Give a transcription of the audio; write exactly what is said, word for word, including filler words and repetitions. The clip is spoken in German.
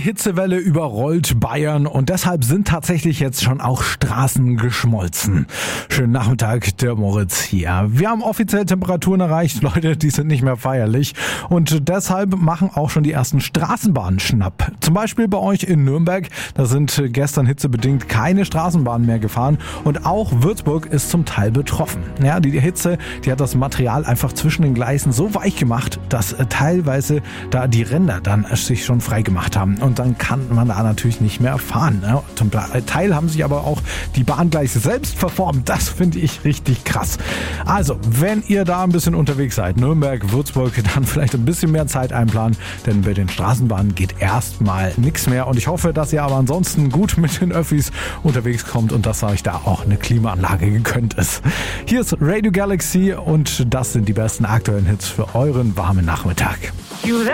Hitzewelle überrollt Bayern und deshalb sind tatsächlich jetzt schon auch Straßen geschmolzen. Schönen Nachmittag, der Moritz hier. Wir haben offiziell Temperaturen erreicht, Leute, die sind nicht mehr feierlich und deshalb machen auch schon die ersten Straßenbahnen Schnapp. Zum Beispiel bei euch in Nürnberg, da sind gestern hitzebedingt keine Straßenbahnen mehr gefahren und auch Würzburg ist zum Teil betroffen. Ja, die Hitze, die hat das Material einfach zwischen den Gleisen so weich gemacht, dass teilweise da die Ränder dann sich schon frei gemacht haben und dann kann man da natürlich nicht mehr fahren. Ne? Zum Teil haben sich aber auch die Bahngleise selbst verformt. Das finde ich richtig krass. Also, wenn ihr da ein bisschen unterwegs seid, Nürnberg, Würzburg, dann vielleicht ein bisschen mehr Zeit einplanen, denn bei den Straßenbahnen geht erstmal nichts mehr und ich hoffe, dass ihr aber ansonsten gut mit den Öffis unterwegs kommt und dass euch da auch eine Klimaanlage gegönnt ist. Hier ist Radio Galaxy und das sind die besten aktuellen Hits für euren warmen Nachmittag.